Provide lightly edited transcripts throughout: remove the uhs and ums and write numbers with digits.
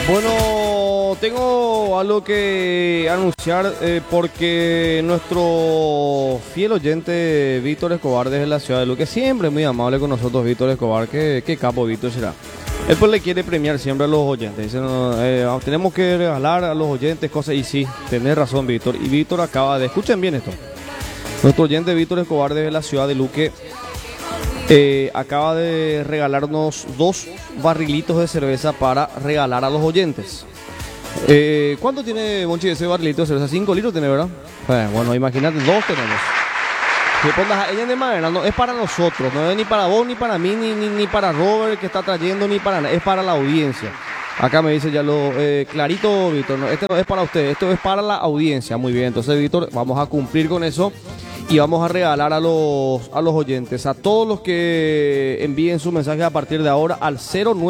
Bueno, tengo algo que anunciar porque nuestro fiel oyente Víctor Escobar desde la ciudad de Luque, siempre muy amable con nosotros, Víctor Escobar, qué capo Víctor será. Él pues le quiere premiar siempre a los oyentes, dice, no, tenemos que regalar a los oyentes cosas, y sí, tenés razón Víctor, y Víctor acaba de, escuchen bien esto, nuestro oyente Víctor Escobar desde la ciudad de Luque acaba de regalarnos 2 barrilitos de cerveza para regalar a los oyentes. ¿Cuánto tiene, Monchi, ese barrilito de cerveza? 5 litros tiene, ¿verdad? Bueno, imagínate, 2 tenemos. Que pongas ella de manera, no es para nosotros, no es ni para vos, ni para mí, ni para Robert que está trayendo, ni para nada, es para la audiencia. Acá me dice ya lo clarito, Víctor, no, este no es para ustedes, esto es para la audiencia. Muy bien, entonces, Víctor, vamos a cumplir con eso. Y vamos a regalar a los oyentes, a todos los que envíen su mensaje a partir de ahora al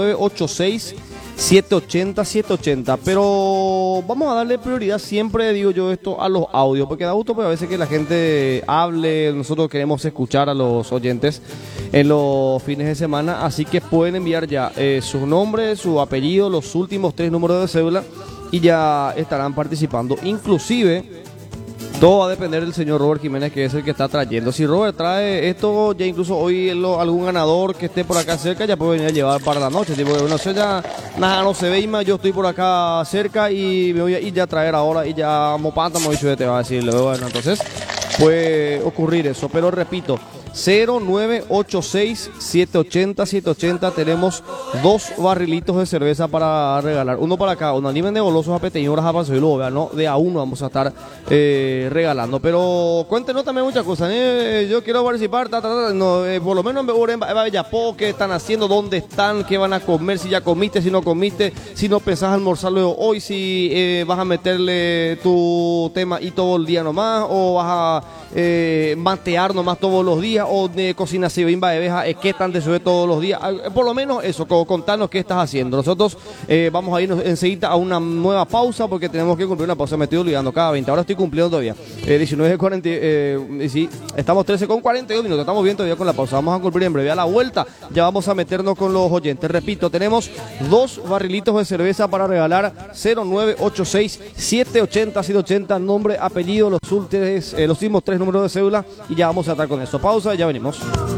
0986-780-780. Pero vamos a darle prioridad, siempre digo yo esto, a los audios, porque da gusto pues, a veces que la gente hable, nosotros queremos escuchar a los oyentes en los fines de semana, así que pueden enviar ya su nombre, su apellido, los últimos 3 números de cédula y ya estarán participando. Inclusive todo va a depender del señor Robert Jiménez, que es el que está trayendo. Si Robert trae esto, ya incluso hoy algún ganador que esté por acá cerca ya puede venir a llevar para la noche. Tipo, no sé, ya nada no se ve, Ima, yo estoy por acá cerca y me voy a ir ya a traer ahora y ya mopanta me te va a decirle. Bueno, entonces puede ocurrir eso, pero repito, 0986-780-780. Tenemos 2 barrilitos de cerveza para regalar, uno para cada uno. Animen de golosos a peteñoras a paso y luego vean, ¿no? De a uno vamos a estar regalando. Pero cuéntenos también muchas cosas. Yo quiero participar, no, por lo menos en Bellapo, qué están haciendo, dónde están, qué van a comer, si ya comiste, si no comiste, si no pensás almorzarlo hoy, si vas a meterle tu tema y todo el día nomás, o vas a matear nomás todos los días, o de cocina cibimba de abeja, qué tan de sube todos los días. Por lo menos eso, contarnos qué estás haciendo. Nosotros vamos a irnos enseguida a una nueva pausa porque tenemos que cumplir una pausa. Me estoy olvidando, cada 20, ahora estoy cumpliendo todavía 19:40, sí, estamos 13:42 minutos, estamos bien todavía con la pausa. Vamos a cumplir en breve. A la vuelta ya vamos a meternos con los oyentes. Repito, tenemos 2 barrilitos de cerveza para regalar. 0986-780-780, nombre, apellido, los últimos 3 números de cédula y ya vamos a estar con eso. Pausa, ya venimos.